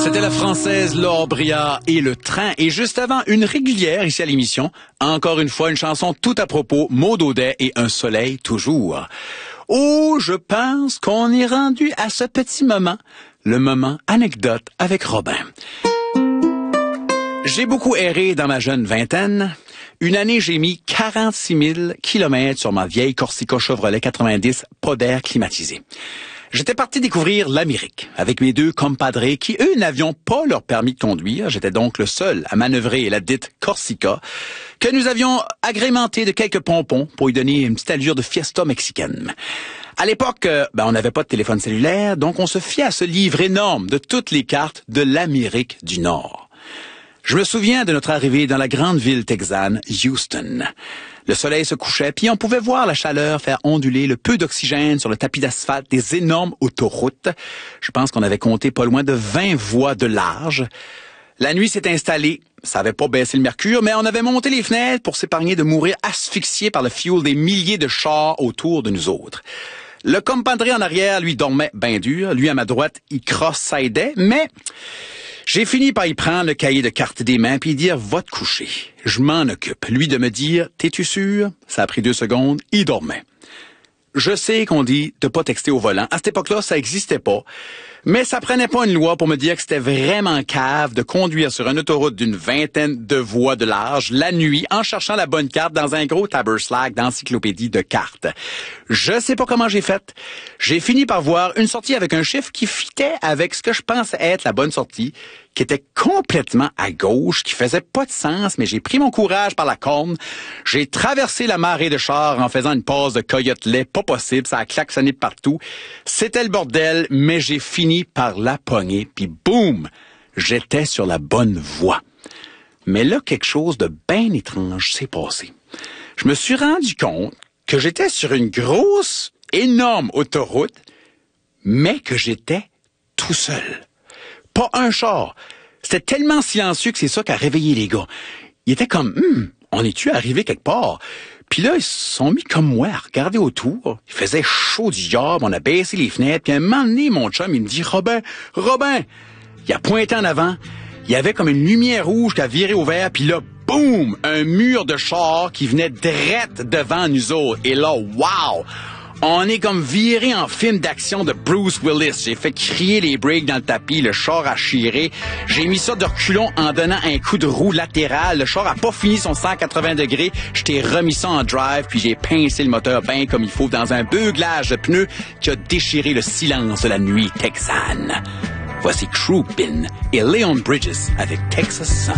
C'était la Française Laure Briard et Le Train. Et juste avant, une régulière ici à l'émission. Encore une fois, une chanson tout à propos, Maud Audet et Un soleil toujours. Oh, je pense qu'on est rendu à ce petit moment, le moment anecdote avec Robin. J'ai beaucoup erré dans ma jeune vingtaine. Une année, j'ai mis 46 000 kilomètres sur ma vieille Corsica Chevrolet 90, pas d'air climatisé. J'étais parti découvrir l'Amérique avec mes deux compadres qui, eux, n'avions pas leur permis de conduire. J'étais donc le seul à manœuvrer la dite Corsica, que nous avions agrémenté de quelques pompons pour lui donner une petite allure de fiesta mexicaine. À l'époque, on n'avait pas de téléphone cellulaire, donc on se fiait à ce livre énorme de toutes les cartes de l'Amérique du Nord. Je me souviens de notre arrivée dans la grande ville texane, Houston. Le soleil se couchait, puis on pouvait voir la chaleur faire onduler le peu d'oxygène sur le tapis d'asphalte des énormes autoroutes. Je pense qu'on avait compté pas loin de 20 voies de large. La nuit s'est installée. Ça avait pas baissé le mercure, mais on avait monté les fenêtres pour s'épargner de mourir asphyxiés par le fioul des milliers de chars autour de nous autres. Le compadre en arrière, lui, dormait bien dur. Lui, à ma droite, il cross-sidait, mais j'ai fini par y prendre le cahier de cartes des mains puis dire « Va te coucher, je m'en occupe ». Lui de me dire « T'es-tu sûr ?» Ça a pris 2 secondes, il dormait. Je sais qu'on dit de pas texter au volant. À cette époque-là, ça existait pas. Mais ça prenait pas une loi pour me dire que c'était vraiment cave de conduire sur une autoroute d'une 20aine de voies de large la nuit en cherchant la bonne carte dans un gros taberslack d'encyclopédie de cartes. Je sais pas comment j'ai fait. J'ai fini par voir une sortie avec un chiffre qui fitait avec ce que je pensais être la bonne sortie, qui était complètement à gauche, qui faisait pas de sens, mais j'ai pris mon courage par la corne. J'ai traversé la marée de chars en faisant une passe de coyote lait, pas possible, ça a klaxonné partout. C'était le bordel, mais j'ai fini par la pogner, puis boum, j'étais sur la bonne voie. Mais là, quelque chose de bien étrange s'est passé. Je me suis rendu compte que j'étais sur une grosse, énorme autoroute, mais que j'étais tout seul. Pas un char. C'était tellement silencieux que c'est ça qui a réveillé les gars. Ils étaient comme, on est-tu arrivé quelque part? Puis là, ils se sont mis comme moi à regarder autour. Il faisait chaud du diable, on a baissé les fenêtres. Puis à un moment donné, mon chum, il me dit, Robin! Il a pointé en avant. Il y avait comme une lumière rouge qui a viré au vert. Puis là, boum! Un mur de chars qui venait direct devant nous autres. Et là, wow! On est comme viré en film d'action de Bruce Willis. J'ai fait crier les breaks dans le tapis, le char a chiré. J'ai mis ça de reculons en donnant un coup de roue latéral. Le char a pas fini son 180 degrés. Je t'ai remis ça en drive, puis j'ai pincé le moteur bien comme il faut dans un beuglage de pneus qui a déchiré le silence de la nuit texane. Voici Crouppin' et Leon Bridges avec Texas Sun.